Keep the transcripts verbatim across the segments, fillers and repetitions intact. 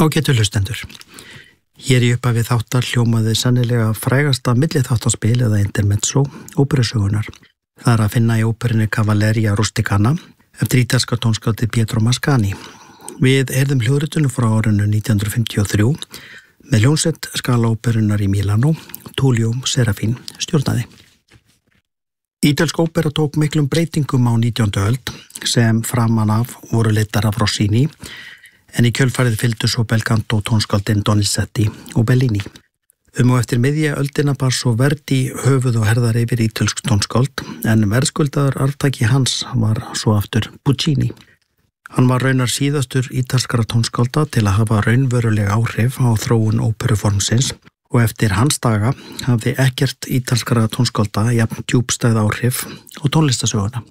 Ágætu hlustendur. Hér í upphafi þáttar hljómaði sennilega frægasta milliþáttaspil eða intermezzo óperusögunar. Það er að finna í óperunni Cavalleria Rusticana eftir ítalska tónskáldið Pietro Mascagni. Við heyrðum hljóðritun frá árinu nítján hundruð fimmtíu og þrjú með hljómsveit skalaóperunnar í Milano, Tullio Serafin stjórnaði. Ítölsk ópera tók miklum breytingum á nítjándu öld sem framan af voru leiddar af Rossini, en í kjölfarið fylgdu svo belcanto tónskáldin Donizetti og Bellini. Um og eftir miðja öldina bar svo Verdi höfuð og herðar yfir ítölsk tónskáld, en verðskuldaður arftaki hans var svo aftur Puccini. Hann var raunar síðastur ítalskara tónskálda til að hafa raunveruleg áhrif á þróun óperuformsins, og eftir hans daga hafði ekkert ítalskara tónskálda jafn djúpstæð áhrif á tónlistasöguna.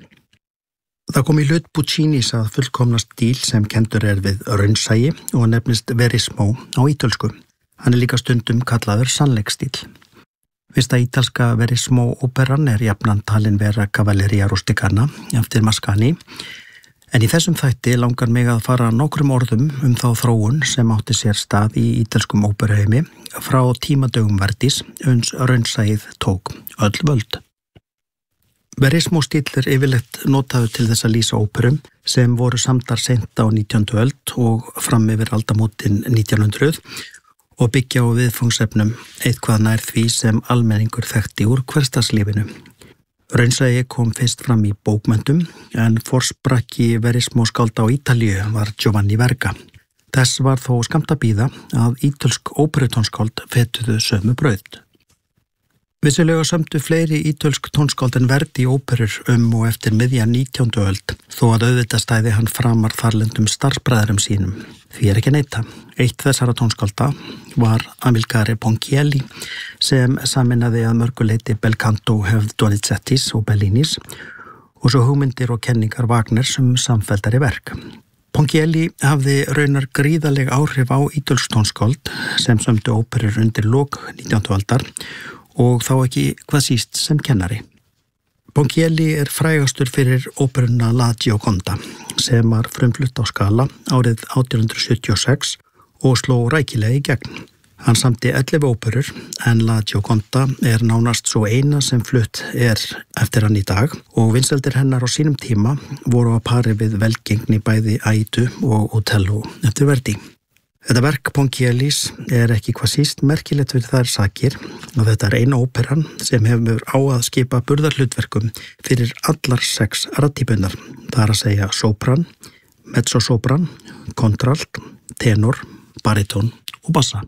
Það kom í hlut Puccinis að fullkomna stíl sem kendur er við raunsæi og nefnist verismo á ítölsku. Hann er líka stundum kallaður sannleikstíl. Fyrsta ítalska verismo óperan er jafnan talin vera Cavalleria Rusticana eftir Mascagni, en í þessum þætti langar mig að fara nokkrum orðum um þá þróun sem átti sér stað í ítölskum óperuheimi frá tímadögum Verdis uns raunsæið tók öll völd. Verismo-stíll er yfirleitt notaður til þess að lýsa óperum sem voru samdar seint á nítjándu öld og fram yfir aldamótin nítján hundruð og byggja á viðfangsefnum eitthvað nær því sem almenningur þekkti úr hversdagslífinu. Raunsæi kom fyrst fram í bókmenntum, en forsprakki verismo-skálda á Ítalíu var Giovanni Verga. Þess var þó skammt að bíða að ítölsk óperutónskáld fetuðu sömu brauð. Vissulega sömdu fleiri ítölsk tónskáld en Verdi óperur um og eftir miðja nítjándu öld, þó að auðvitað stæði hann framar þarlendum starfsbræðrum sínum. Því er ekki að neita. Eitt þessara tónskalda var Amilcare Ponchielli sem saminaði að mörguleiti belcanto hefð Donizettis og Bellinis og svo hugmyndir og kenningar Wagners um samfelldari verk. Ponchielli hafði raunar gríðaleg áhrif á ítölsk tónskáld sem sömdu óperur undir lok nítjándu aldar og þá ekki hvað síst sem kennari. Ponchielli er frægastur fyrir óperuna La Gioconda sem var frumflutt á Skala árið átján hundruð sjötíu og sex og sló rækilega í gegn. Hann samdi ellefu óperur, en La Gioconda er nánast svo eina sem flutt er eftir hann í dag og vinsældir hennar á sínum tíma voru að pari við velgengni bæði Aidu og Otello eftir Verdi. Þetta verk Ponchiellis er ekki hvað síst merkilegt fyrir þær sakir og þetta er eina óperan sem hefur á að skipa burðarhlutverkum fyrir allar sex radtípunar, það er að segja sopran, mezzosopran, kontralt, tenor, baritón og bassa.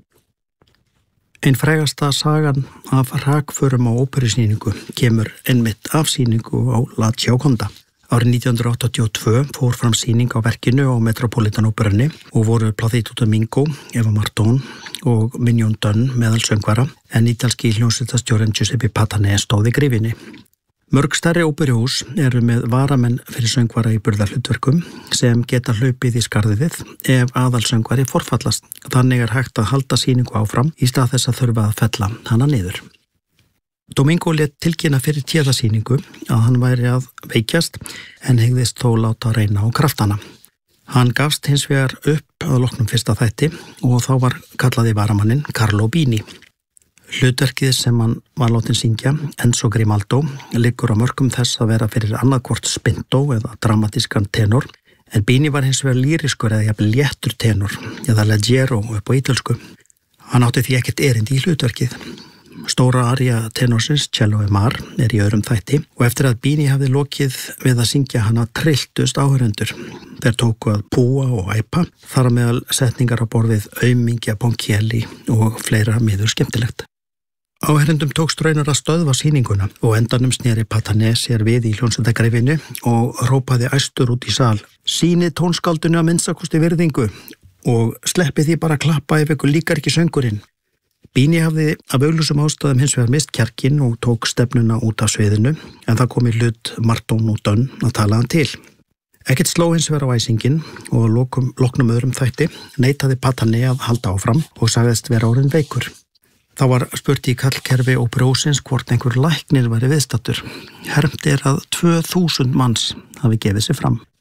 Ein frægasta sagan af hrakförum á óperusýningu kemur einmitt af sýningu á La Gioconda. Árið nítján hundruð áttatíu og tvö fór fram sýning á verkinu á Metropolitan óperunni og voru Placido Domingo, Eva Martón og Mignon Dunn meðal söngvara, en ítalski hljómsveitarstjórinn Giuseppe Patane stóð í gryfjunni. Mörg stærri óperuhús eru með varamenn fyrir söngvara í burðarhlutverkum sem geta hlaupið í skarðið ef aðalsöngvari forfallast. Þannig er hægt að halda sýningu áfram í stað þess að þurfa að fella hana niður. Domingo lét tilkynna fyrir téðasýningu að hann væri að veikjast en hegðist þó láta reyna á kraftana. Hann gafst hins vegar upp að loknum fyrsta þætti og þá var kallaði varamannin Carlo Bini. Hlutverkið sem hann var látin syngja, Enzo Grimaldo, liggur á mörkum þess að vera fyrir annarkvort spinto eða dramatískan tenor, en Bini var hins vegar lýriskur eða jafnvel léttur tenor eða leggero upp á ítölsku. Hann átti því ekkert erindi í hlutverkið. Stóra aria tenorsins, Cello e Mar, er í öðrum þætti og eftir að Bini hafði lokið við að syngja hana trilltust áhörendur. Þeir tóku að púa og æpa, þar meðal setningar á borðið aumingja Ponchielli og fleira miður skemmtilegt. Áhörendum tókst raunar að stöðva sýninguna og endanum sneri Patane sér við í hljómsveitargryfjunni og rópaði æstur út í sal: "Sýnið tónskáldinu að minnsta kosti virðingu og sleppið því bara að klappa ef ykkur líkar ekki söngurinn." Bini hafði af augljósum ástæðum hins vegar mist kjarkinn og tók stefnuna út af sviðinu, en það kom í hlut Martón og Dunn að tala hann til. Ekkert sló hins vegar á æsingin og lokum, loknum öðrum þætti neitaði Patane að halda áfram og sagðist vera orðinn veikur. Þá var spurt í kallkerfi óperuhússins hvort einhver læknir væri viðstattur. Hermt er að tvö þúsund manns hafi gefið sig fram.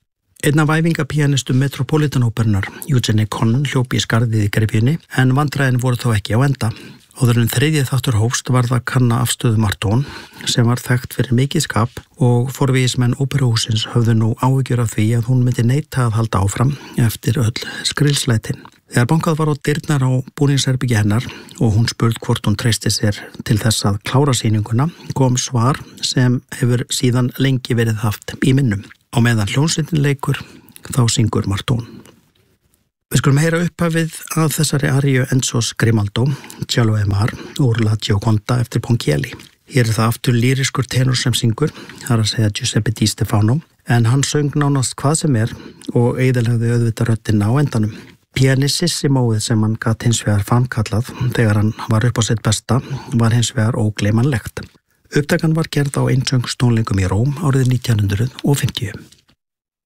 Einn af æfingapíanistum Metropolitan-óperunar, Eugene Conn, hljóp í skarðið í gryfjunni en vandræðin voru þó ekki á enda. Áður en þriðji þáttur hófst var það kanna afstöðu Martón sem var þekkt fyrir mikið skap og forvígismenn óperuhúsins höfðu nú áhyggjur af því að hún myndi neita að halda áfram eftir öll skrilslætin. Þegar bankað var á dyrnar á búningsherbergi hennar og hún spurð hvort hún treysti sér til þess að klára sýninguna kom svar sem hefur síðan lengi verið haft í minnum. Á meðan hljómsveitin leikur, þá syngur Martón. Við skulum heyra upphafið að þessari aríu Enzos Grimaldo, Cielo e Mar, úr La Gioconda eftir Ponchielli. Hér er það aftur lýriskur tenor sem syngur, það er að segja Giuseppe Di Stefano, en hann söng nánast hvað sem er og eyðilegði auðvitað röddina á endanum. Pianissimoið sem hann gat hins vegar framkallað þegar hann var upp á sitt besta var hins vegar ógleymanlegt. Upptakan var gerð á einsöngstónleikum í Róm árið nítján hundruð fimmtíu.